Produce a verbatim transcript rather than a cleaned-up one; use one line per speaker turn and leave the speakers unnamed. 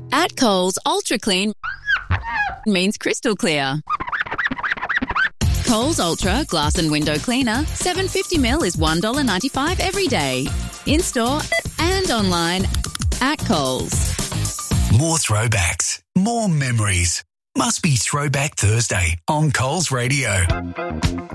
At Coles, Ultra Clean means crystal clear. Coles Ultra Glass and Window Cleaner, seven hundred fifty millilitres is one dollar ninety-five every day. In-store and online at Coles.
More throwbacks, more memories. Must be Throwback Thursday on Coles Radio.